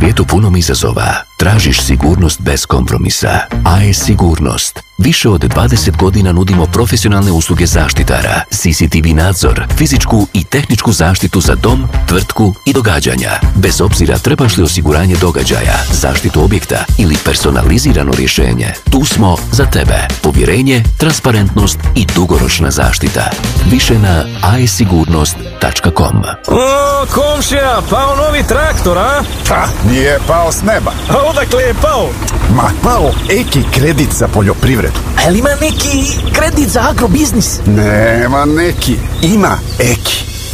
svijetu punom izazova, tražiš sigurnost bez kompromisa. AES Sigurnost. Više od 20 godina nudimo profesionalne usluge zaštitara, CCTV nadzor, fizičku i tehničku zaštitu za dom, tvrtku i događanja. Bez obzira trebaš li osiguranje događaja, zaštitu objekta ili personalizirano rješenje, tu smo za tebe. Povjerenje, transparentnost i dugoročna zaštita. Više na aesigurnost.com. O, komšija, pao novi traktor, a? Pa, nije pao s neba. A odakle je pao? Ma, pao Eki kredit za poljoprivredu. A li ima neki kredit za agrobiznis? Nema neki, ima Eki.